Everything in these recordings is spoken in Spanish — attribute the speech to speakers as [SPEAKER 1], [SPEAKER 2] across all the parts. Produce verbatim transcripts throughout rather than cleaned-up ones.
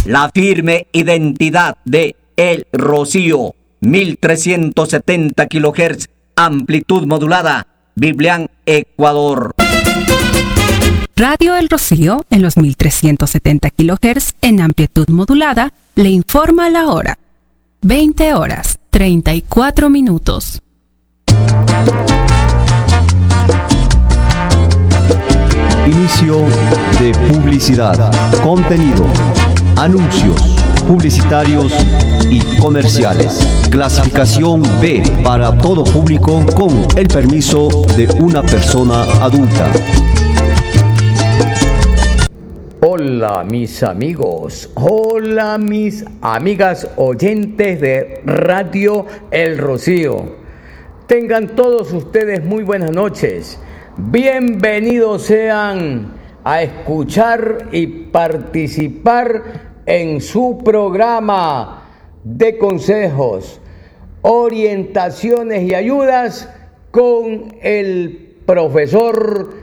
[SPEAKER 1] La firme identidad de El Rocío, mil trescientos setenta kilohertz, amplitud modulada, Biblián, Ecuador.
[SPEAKER 2] Radio El Rocío, en los mil trescientos setenta kilohertz en amplitud modulada, le informa la hora. veinte horas, treinta y cuatro minutos.
[SPEAKER 3] Inicio de publicidad, contenido, anuncios publicitarios y comerciales. Clasificación B para todo público con el permiso de una persona adulta.
[SPEAKER 4] Hola mis amigos, hola mis amigas oyentes de Radio El Rocío. Tengan todos ustedes muy buenas noches. Bienvenidos sean a escuchar y participar en su programa de consejos, orientaciones y ayudas con el profesor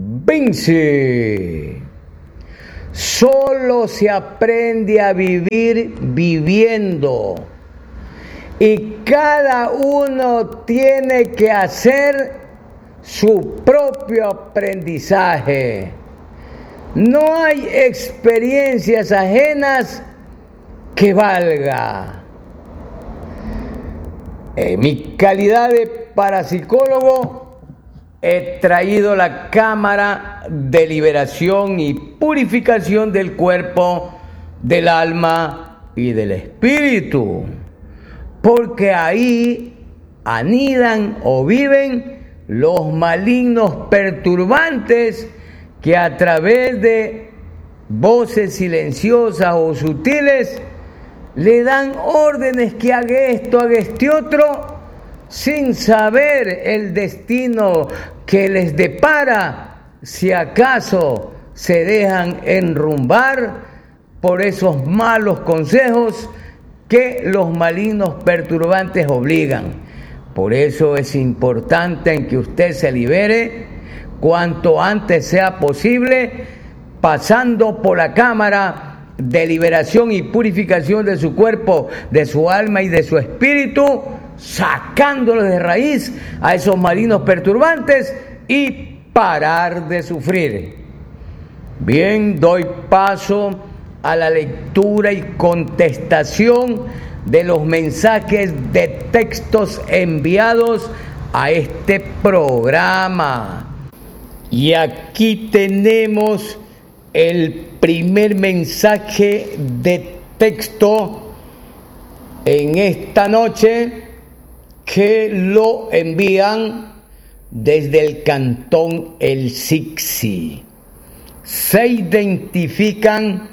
[SPEAKER 4] Vinci. Solo se aprende a vivir viviendo y cada uno tiene que hacer su propio aprendizaje. No hay experiencias ajenas que valga. En mi calidad de parapsicólogo he traído la cámara de liberación y purificación del cuerpo, del alma y del espíritu, porque ahí anidan o viven los malignos perturbantes que a través de voces silenciosas o sutiles le dan órdenes que haga esto, haga este otro, sin saber el destino que les depara si acaso se dejan enrumbar por esos malos consejos que los malignos perturbantes obligan. Por eso es importante en que usted se libere cuanto antes sea posible, pasando por la cámara de liberación y purificación de su cuerpo, de su alma y de su espíritu, sacándolos de raíz a esos malignos perturbantes y parar de sufrir. Bien, doy paso a la lectura y contestación de los mensajes de textos enviados a este programa. Y aquí tenemos el primer mensaje de texto en esta noche que lo envían desde el cantón El Sixi. Se identifican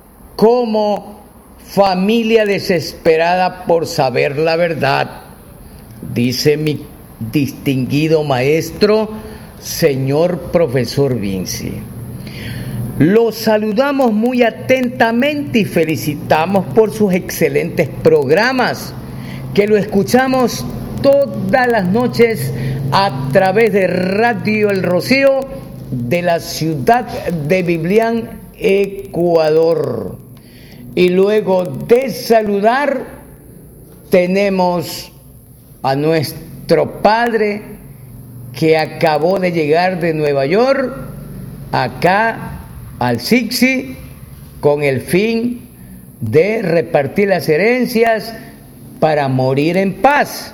[SPEAKER 4] como familia desesperada por saber la verdad, dice mi distinguido maestro, señor profesor Vinci. Los saludamos muy atentamente y felicitamos por sus excelentes programas, que lo escuchamos todas las noches a través de Radio El Rocío de la ciudad de Biblián, Ecuador. Y luego de saludar, tenemos a nuestro padre que acabó de llegar de Nueva York acá al Sixi con el fin de repartir las herencias para morir en paz.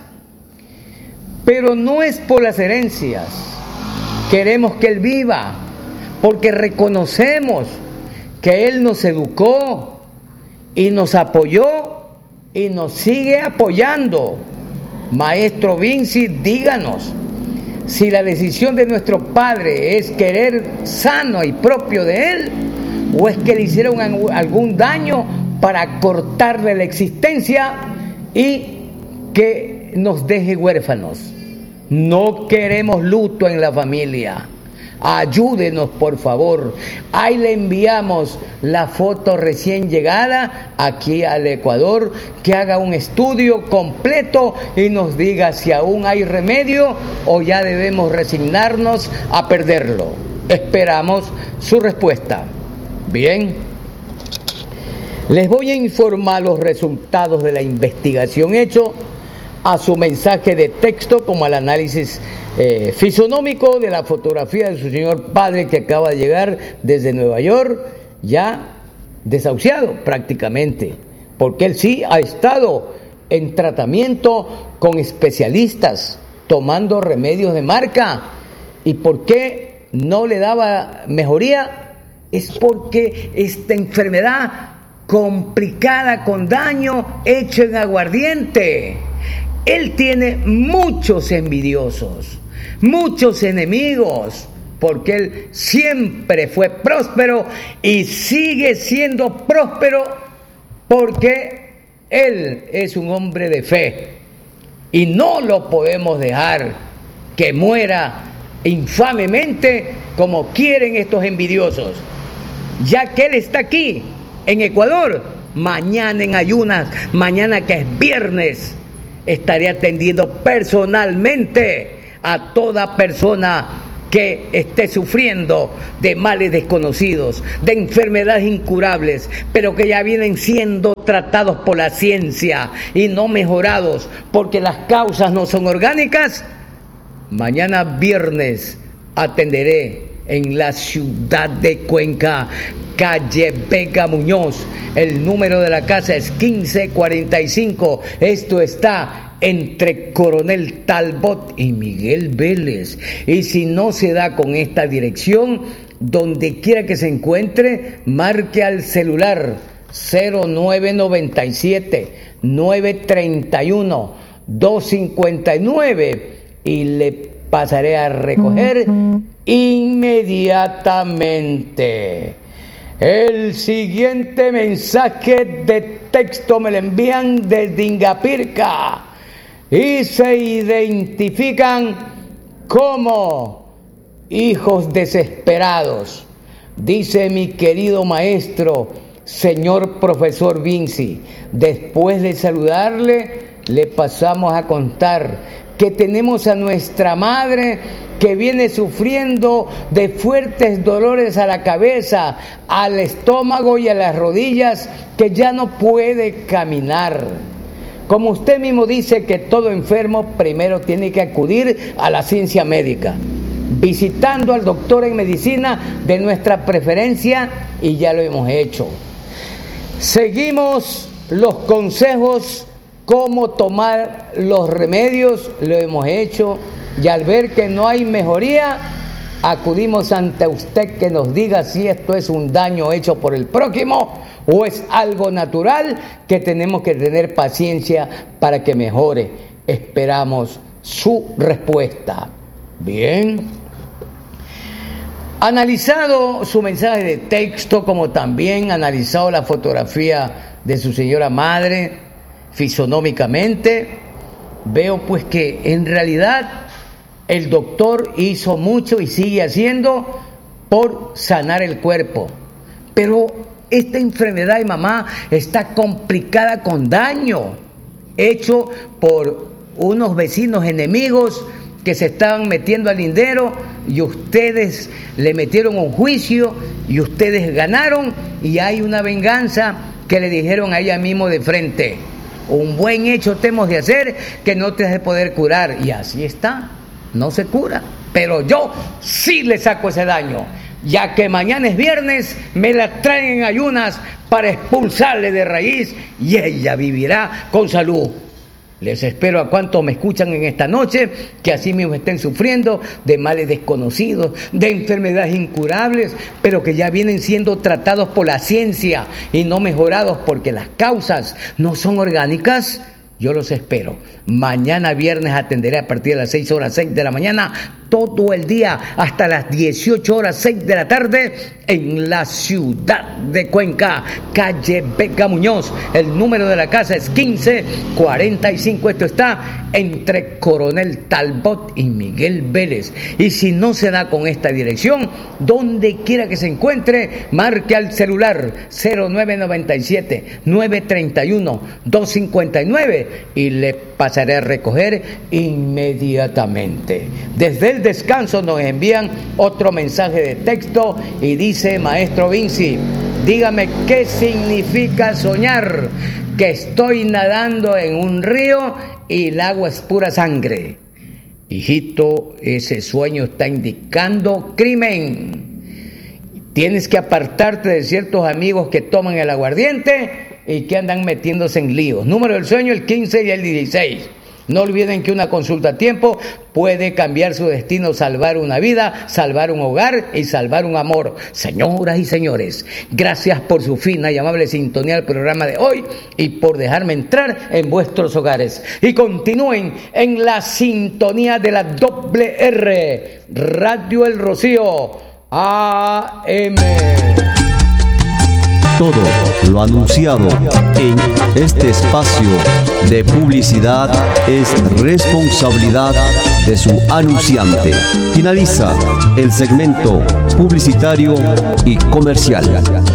[SPEAKER 4] Pero no es por las herencias. Queremos que él viva, porque reconocemos que él nos educó y nos apoyó y nos sigue apoyando. Maestro Vinci, díganos si la decisión de nuestro padre es querer sano y propio de él, o es que le hicieron algún daño para cortarle la existencia y que nos deje huérfanos. No queremos luto en la familia. Ayúdenos, por favor. Ahí le enviamos la foto recién llegada aquí al Ecuador, que haga un estudio completo y nos diga si aún hay remedio o ya debemos resignarnos a perderlo. Esperamos su respuesta. Bien. Les voy a informar los resultados de la investigación hecho a su mensaje de texto como al análisis eh, fisonómico de la fotografía de su señor padre que acaba de llegar desde Nueva York, ya desahuciado prácticamente, porque él sí ha estado en tratamiento con especialistas, tomando remedios de marca. ¿Y por qué no le daba mejoría? Es porque esta enfermedad complicada con daño hecho en aguardiente. Él tiene muchos envidiosos, muchos enemigos, porque él siempre fue próspero y sigue siendo próspero porque él es un hombre de fe y no lo podemos dejar que muera infamemente como quieren estos envidiosos. Ya que él está aquí en Ecuador, mañana en ayunas, mañana que es viernes, estaré atendiendo personalmente a toda persona que esté sufriendo de males desconocidos, de enfermedades incurables, pero que ya vienen siendo tratados por la ciencia y no mejorados porque las causas no son orgánicas. Mañana viernes atenderé en la ciudad de Cuenca, calle Vega Muñoz. El número de la casa es quince cuarenta y cinco. Esto está entre Coronel Talbot y Miguel Vélez. Y si no se da con esta dirección, donde quiera que se encuentre, marque al celular cero nueve noventa y siete, nueve treinta y uno, doscientos cincuenta y nueve y le pasaré a recoger inmediatamente. El siguiente mensaje de texto me lo envían desde Ingapirca y se identifican como hijos desesperados. Dice mi querido maestro, señor profesor Vinci, después de saludarle, le pasamos a contar que tenemos a nuestra madre que viene sufriendo de fuertes dolores a la cabeza, al estómago y a las rodillas, que ya no puede caminar. Como usted mismo dice que todo enfermo primero tiene que acudir a la ciencia médica, visitando al doctor en medicina de nuestra preferencia, y ya lo hemos hecho. Seguimos los consejos, cómo tomar los remedios, lo hemos hecho, y al ver que no hay mejoría, acudimos ante usted que nos diga si esto es un daño hecho por el prójimo o es algo natural que tenemos que tener paciencia para que mejore. Esperamos su respuesta. Bien. Analizado su mensaje de texto, como también analizado la fotografía de su señora madre fisonómicamente, veo pues que en realidad el doctor hizo mucho y sigue haciendo por sanar el cuerpo, pero esta enfermedad de mamá está complicada con daño hecho por unos vecinos enemigos que se estaban metiendo al lindero, y ustedes le metieron un juicio y ustedes ganaron, y hay una venganza que le dijeron a ella mismo de frente: un buen hecho tenemos de hacer que no te has de poder curar. Y así está, no se cura, pero yo sí le saco ese daño, ya que mañana es viernes, me la traen en ayunas para expulsarle de raíz y ella vivirá con salud. Les espero a cuantos me escuchan en esta noche, que así mismo estén sufriendo de males desconocidos, de enfermedades incurables, pero que ya vienen siendo tratados por la ciencia y no mejorados porque las causas no son orgánicas. Yo los espero. Mañana viernes atenderé a partir de las seis horas, seis de la mañana, todo el día hasta las dieciocho horas, seis de la tarde, en la ciudad de Cuenca, calle Vega Muñoz. El número de la casa es quince cuarenta y cinco. Esto está entre Coronel Talbot y Miguel Vélez. Y si no se da con esta dirección, donde quiera que se encuentre, marque al celular cero nueve noventa y siete, nueve treinta y uno, doscientos cincuenta y nueve y le pasaré a recoger inmediatamente. Desde el descanso nos envían otro mensaje de texto y dice: maestro Vinci, Dígame qué significa soñar que estoy nadando en un río y el agua es pura sangre. Hijito, ese sueño está indicando crimen. Tienes que apartarte de ciertos amigos que toman el aguardiente y que andan metiéndose en líos. Número del sueño, el quince y el dieciséis. No olviden que una consulta a tiempo puede cambiar su destino, salvar una vida, salvar un hogar y salvar un amor. Señoras y señores, gracias por su fina y amable sintonía al programa de hoy y por dejarme entrar en vuestros hogares. Y continúen en la sintonía de la doble R, Radio El Rocío, A M.
[SPEAKER 3] Todo lo anunciado en este espacio de publicidad es responsabilidad de su anunciante. Finaliza el segmento publicitario y comercial.